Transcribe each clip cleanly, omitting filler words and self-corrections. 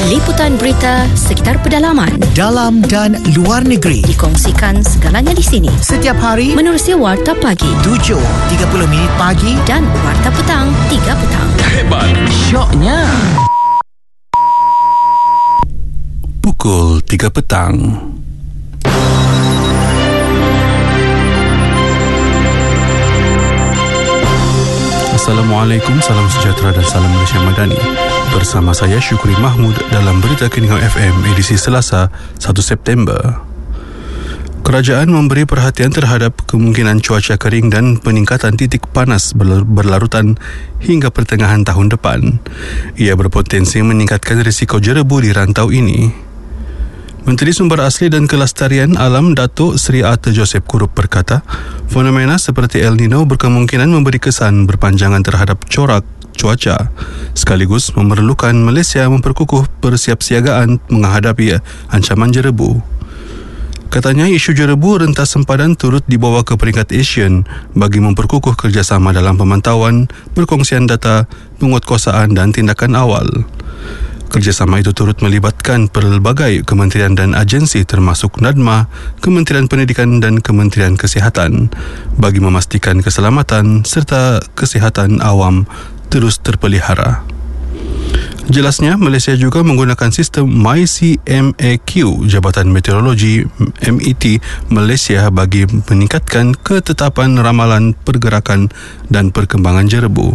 Liputan berita sekitar pedalaman, dalam dan luar negeri, dikongsikan segalanya di sini. Setiap hari menerusi Warta Pagi 7.30 pagi dan Warta Petang 3 petang. Hebat, syoknya. Pukul 3 petang. Assalamualaikum, salam sejahtera dan salam Malaysia Madani. Bersama saya Syukri Mahmud dalam Berita Keningau FM edisi Selasa 1 September. Kerajaan memberi perhatian terhadap kemungkinan cuaca kering dan peningkatan titik panas berlarutan hingga pertengahan tahun depan. Ia berpotensi meningkatkan risiko jerebu di rantau ini. Menteri Sumber Asli dan Kelestarian Alam Datuk Seri Arthur Joseph Kurup berkata, fenomena seperti El Nino berkemungkinan memberi kesan berpanjangan terhadap corak cuaca, sekaligus memerlukan Malaysia memperkukuh persiapsiagaan menghadapi ancaman jerebu. Katanya isu jerebu rentas sempadan turut dibawa ke peringkat ASEAN bagi memperkukuh kerjasama dalam pemantauan, perkongsian data, penguatkuasaan dan tindakan awal. Kerjasama itu turut melibatkan pelbagai kementerian dan agensi termasuk NADMA, Kementerian Pendidikan dan Kementerian Kesihatan bagi memastikan keselamatan serta kesihatan awam terus terpelihara. Jelasnya, Malaysia juga menggunakan sistem MyCMAQ Jabatan Meteorologi MET Malaysia bagi meningkatkan ketetapan ramalan pergerakan dan perkembangan jerebu.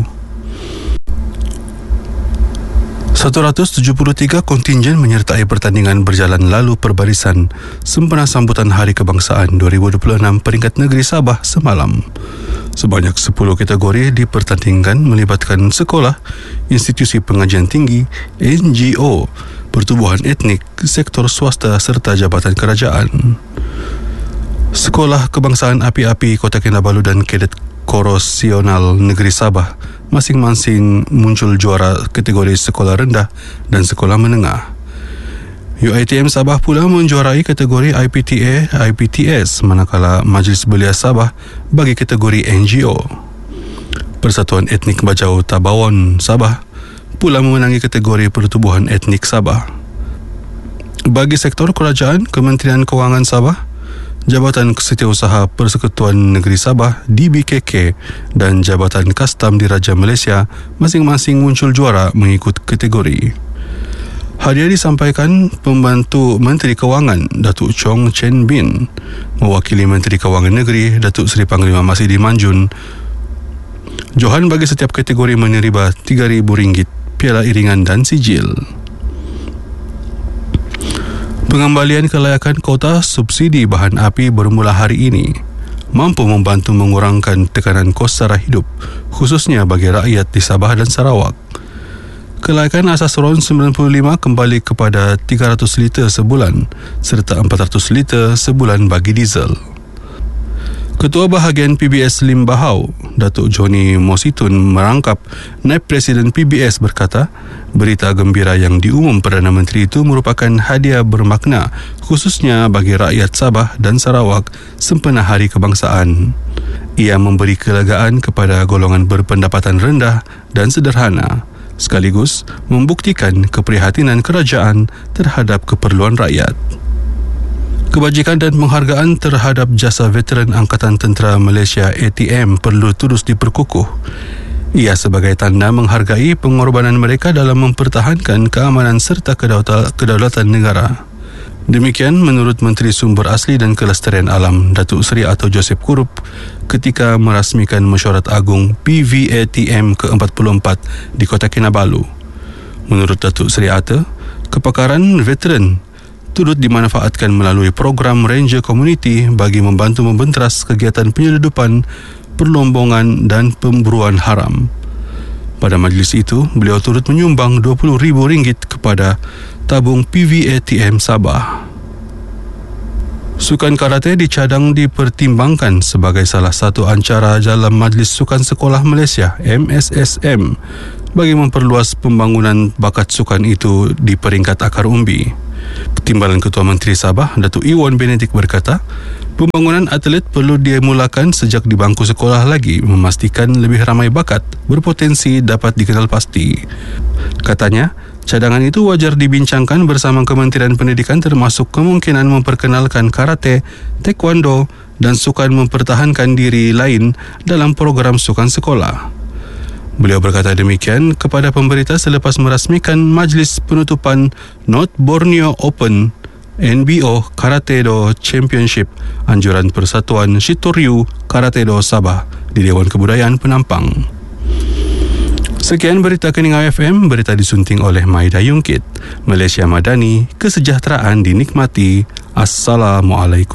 173 kontingen menyertai pertandingan berjalan lalu perbarisan sempena sambutan Hari Kebangsaan 2026 peringkat negeri Sabah semalam. Sebanyak 10 kategori dipertandingkan melibatkan sekolah, institusi pengajian tinggi, NGO, pertubuhan etnik, sektor swasta serta jabatan kerajaan. Sekolah Kebangsaan Api-Api Kota Kinabalu dan Kadet Korosional Negeri Sabah masing-masing muncul juara kategori sekolah rendah dan sekolah menengah. UiTM Sabah pula menjuarai kategori IPTA, IPTS, manakala Majlis Belia Sabah bagi kategori NGO. Persatuan Etnik Bajau Tabawon Sabah pula memenangi kategori pertubuhan etnik Sabah. Bagi sektor kerajaan, Kementerian Kewangan Sabah, Jabatan Setiausaha Persekutuan Negeri Sabah DBKK dan Jabatan Kastam Diraja Malaysia masing-masing muncul juara mengikut kategori. Hadiah disampaikan Pembantu Menteri Kewangan Datuk Chong Chen Bin mewakili Menteri Kewangan Negeri Datuk Seri Panglima Masidi Manjun. Johan bagi setiap kategori menerima RM3,000 piala iringan dan sijil. Pengembalian kelayakan kota subsidi bahan api bermula hari ini mampu membantu mengurangkan tekanan kos sara hidup, khususnya bagi rakyat di Sabah dan Sarawak. Kelayakan asas RON 95 kembali kepada 300 liter sebulan serta 400 liter sebulan bagi diesel. Ketua Bahagian PBS Lim Bahau, Datuk Johnny Mositun merangkap Naib Presiden PBS berkata, berita gembira yang diumum Perdana Menteri itu merupakan hadiah bermakna khususnya bagi rakyat Sabah dan Sarawak sempena Hari Kebangsaan. Ia memberi kelegaan kepada golongan berpendapatan rendah dan sederhana, sekaligus membuktikan keprihatinan kerajaan terhadap keperluan rakyat. Kebajikan dan penghargaan terhadap jasa veteran Angkatan Tentera Malaysia ATM perlu terus diperkukuh. Ia sebagai tanda menghargai pengorbanan mereka dalam mempertahankan keamanan serta kedaulatan negara. Demikian menurut Menteri Sumber Asli dan Kelestarian Alam Datuk Seri Arthur Joseph Kurup ketika merasmikan mesyuarat agung PVATM ke-44 di Kota Kinabalu. Menurut Datuk Seri Arthur, kepakaran veteran turut dimanfaatkan melalui program Ranger Community bagi membantu membenteras kegiatan penyeludupan, perlombongan dan pemburuan haram. Pada majlis itu, beliau turut menyumbang RM20,000 kepada tabung PVATM Sabah. Sukan karate dicadang dipertimbangkan sebagai salah satu ancara dalam Majlis Sukan Sekolah Malaysia MSSM bagi memperluas pembangunan bakat sukan itu di peringkat akar umbi. Timbalan Ketua Menteri Sabah, Datuk Iwan Benedik berkata, pembangunan atlet perlu dimulakan sejak di bangku sekolah lagi, memastikan lebih ramai bakat berpotensi dapat dikenal pasti. Katanya, Cadangan itu wajar dibincangkan bersama Kementerian Pendidikan, termasuk kemungkinan memperkenalkan karate, taekwondo dan sukan mempertahankan diri lain dalam program sukan sekolah. Beliau berkata demikian kepada pemberita selepas merasmikan majlis penutupan North Borneo Open NBO Karate Do Championship anjuran Persatuan Shitoryu Karate Do Sabah di Dewan Kebudayaan Penampang. Sekian berita Keningau FM, berita disunting oleh Maida Yungkit. Malaysia Madani, kesejahteraan dinikmati. Assalamualaikum.